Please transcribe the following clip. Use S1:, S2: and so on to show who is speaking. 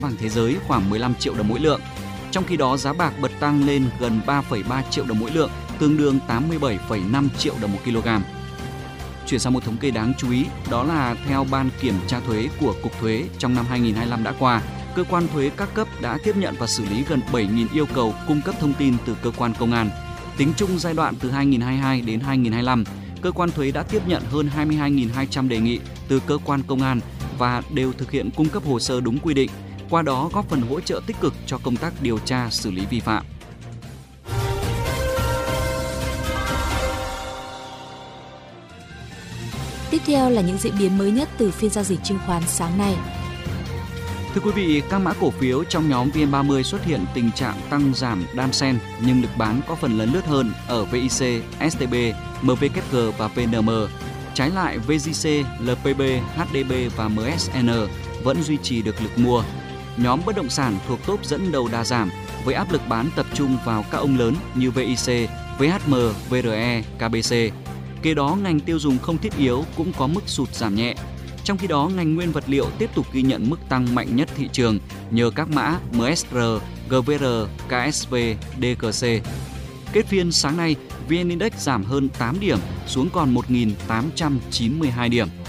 S1: vàng thế giới khoảng 15 triệu đồng mỗi lượng. Trong khi đó, giá bạc bật tăng lên gần 3,3 triệu đồng mỗi lượng, tương đương 87,5 triệu đồng một kg. Chuyển sang một thống kê đáng chú ý, đó là theo Ban Kiểm tra thuế của Cục Thuế, trong năm 2025 đã qua, cơ quan thuế các cấp đã tiếp nhận và xử lý gần 7.000 yêu cầu cung cấp thông tin từ cơ quan công an. Tính chung giai đoạn từ 2022 đến 2025, cơ quan thuế đã tiếp nhận hơn 22.200 đề nghị từ cơ quan công an và đều thực hiện cung cấp hồ sơ đúng quy định, qua đó góp phần hỗ trợ tích cực cho công tác điều tra xử lý vi phạm.
S2: Tiếp theo là những diễn biến mới nhất từ phiên giao dịch chứng khoán sáng nay.
S1: Thưa quý vị, các mã cổ phiếu trong nhóm VN30 xuất hiện tình trạng tăng giảm đan xen nhưng lực bán có phần lớn lướt hơn ở VIC, STB, MVKG và VNM. Trái lại, VGC, LPB, HDB và MSN vẫn duy trì được lực mua. Nhóm bất động sản thuộc top dẫn đầu đà giảm với áp lực bán tập trung vào các ông lớn như VIC, VHM, VRE, KBC. Kế đó, ngành tiêu dùng không thiết yếu cũng có mức sụt giảm nhẹ. Trong khi đó, ngành nguyên vật liệu tiếp tục ghi nhận mức tăng mạnh nhất thị trường nhờ các mã MSR, GVR, KSV, DGC. Kết phiên sáng nay, VN Index giảm hơn 8 điểm xuống còn 1.892 điểm.